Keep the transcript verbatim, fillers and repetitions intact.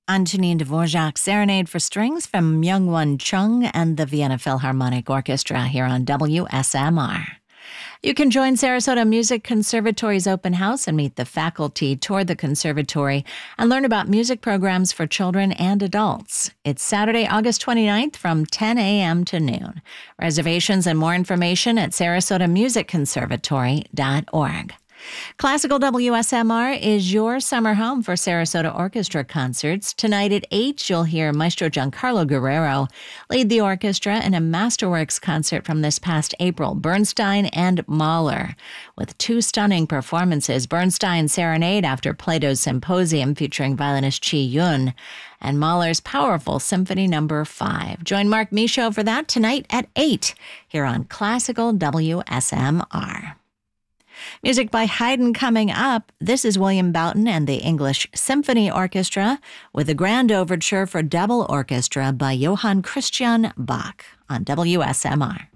On Janine Dvorak's Serenade for Strings from Myung-Won Chung and the Vienna Philharmonic Orchestra here on W S M R. You can join Sarasota Music Conservatory's open house and meet the faculty, tour the conservatory, and learn about music programs for children and adults. It's Saturday, August twenty-ninth from ten a.m. to noon. Reservations and more information at sarasota music conservatory dot org. Classical W S M R is your summer home for Sarasota Orchestra concerts. Tonight at eight, you'll hear Maestro Giancarlo Guerrero lead the orchestra in a Masterworks concert from this past April, Bernstein and Mahler. With two stunning performances, Bernstein's Serenade after Plato's Symposium featuring violinist Chi Yun, and Mahler's powerful Symphony Number five. Join Mark Michaud for that tonight at eight here on Classical W S M R. Music by Haydn coming up. This is William Boughton and the English Symphony Orchestra with a grand overture for double orchestra by Johann Christian Bach on W S M R.